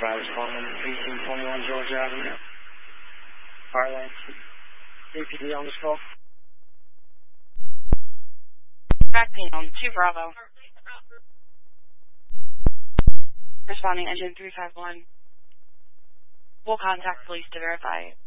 drivers calling 1821 George Avenue. Farland, APD on this call. Back ping on 2 Bravo. Responding engine 351. We'll contact police to verify